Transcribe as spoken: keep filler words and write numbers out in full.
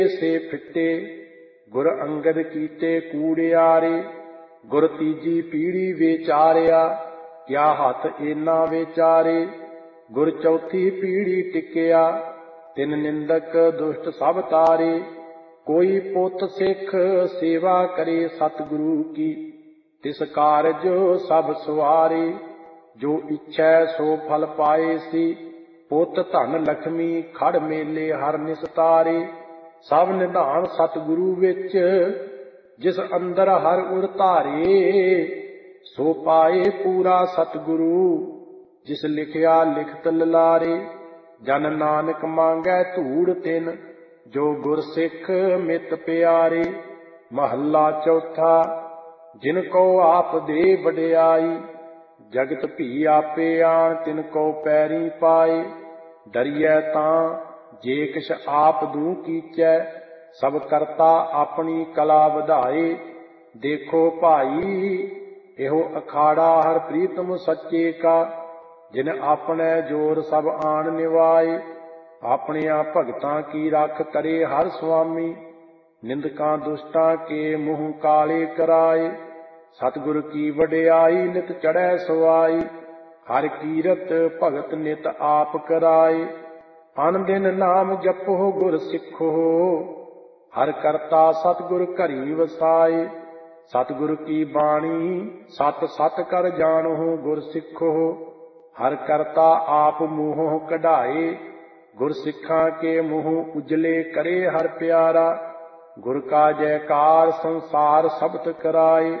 ਸੇ ਫਿੱਟੇ ਗੁਰ ਅੰਗਦ ਕੀਤੇ ਕੂੜਿਆਰੇ। ਗੁਰ ਤੀਜੀ ਪੀੜੀ ਵਿਚਾਰਿਆ ਕਿਆ ਹੱਥ ਏਨਾ ਵਿਚਾਰੇ। ਗੁਰ ਚੌਥੀ ਪੀੜੀ ਟਿਕਿਆ ਤਿਨ ਨਿੰਦਕ ਦੁਸ਼ਟ ਸਭ ਤਾਰੇ। ਕੋਈ ਪੁੱਤ ਸਿੱਖ ਸੇਵਾ ਕਰੇ ਸਤਿਗੁਰੂ ਕੀ ਤਿਸ ਕਾਰਜ ਸਭ ਸਵਾਰੇ। ਜੋ ਇੱਛੈ ਸੋ ਫਲ ਪਾਏ ਸੀ ਪੁੱਤ ਧਨ ਲਖਮੀ ਖੜ ਮੇਲੇ ਹਰ ਨਿਸਤਾਰੇ। ਸਭ ਨਿਧਾਨ ਸਤਿਗੁਰੂ ਵਿੱਚ ਜਿਸ ਅੰਦਰ ਹਰ ਉਰ ਧਾਰੇ। ਸੋ ਪਾਏ ਪੂਰਾ ਸਤਿਗੁਰੂ ਜਿਸ ਲਿਖਿਆ ਲਿਖਤ ਲਲਾਰੇ। ਜਨ ਨਾਨਕ ਮੰਗੈ ਧੂੜ ਤਿਨ ਜੋ ਗੁਰ ਸਿੱਖ ਮਿਤ ਪਿਆਰੇ। ਮਹੱਲਾ ਚੌਥਾ। ਜਿਨ ਕੋ ਆਪ ਦੇ ਵਡਿਆਈ ਜਗਤ ਭੀ ਆਪੇ ਆਣ ਤਿਨ ਕੋ ਪੈਰੀ ਪਾਏ। ਡਰੀਐ ਤਾਂ ਜੇ ਕਿਛ ਆਪ ਦੂ ਕੀਚੈ ਸਭ ਕਰਤਾ ਆਪਣੀ ਕਲਾ ਵਧਾਏ। ਦੇਖੋ ਭਾਈ ਇਹੋ ਅਖਾੜਾ ਹਰ ਪ੍ਰੀਤਮ ਸੱਚੇ ਕਾ ਜਿਨ ਆਪਣੇ ਜੋਰ ਸਭ ਆਣ ਨਿਵਾਏ। ਆਪਣਿਆਂ ਭਗਤਾਂ ਕੀ ਰੱਖ ਕਰੇ ਹਰ ਸੁਆਮੀ ਨਿੰਦਕਾਂ ਦੁਸ਼ਟਾਂ ਕੇ ਮੂੰਹ ਕਾਲੇ ਕਰਾਏ। ਸਤਿਗੁਰ ਕੀ ਵਡਿਆਈ ਨਿਤ ਚੜ੍ਹੈ ਸੁਆਈ ਹਰ ਕੀਰਤ ਭਗਤ ਨਿਤ ਆਪ ਕਰਾਏ। ਅਨ ਦਿਨ ਨਾਮ ਜਪੋ ਗੁਰ ਸਿੱਖੋ ਹਰ ਕਰਤਾ ਸਤਿਗੁਰ ਘਰੀ ਵਸਾਏ। ਸਤਿਗੁਰ ਕੀ ਬਾਣੀ ਸਤ ਸਤ ਕਰ ਜਾਣੋ ਗੁਰ ਸਿੱਖੋ ਹਰ ਕਰਤਾ ਆਪ ਮੂੰਹੋਂ ਕਢਾਏ। ਗੁਰ ਸਿੱਖਾਂ ਕੇ ਮੂੰਹ ਉਜਲੇ ਕਰੇ ਹਰ ਪਿਆਰਾ। ਗੁਰ ਕਾ ਜੈਕਾਰ ਸੰਸਾਰ ਸਬਤ ਕਰਾਏ।